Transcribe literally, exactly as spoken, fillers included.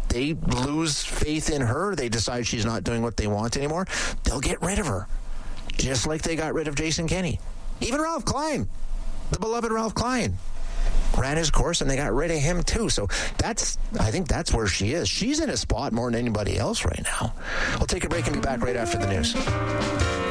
they lose faith in her, they decide she's not doing what they want anymore, they'll get rid of her. Just like they got rid of Jason Kenney. Even Ralph Klein, the beloved Ralph Klein, ran his course and they got rid of him too. So that's, I think that's where she is. She's in a spot more than anybody else right now. We'll take a break and be back right after the news.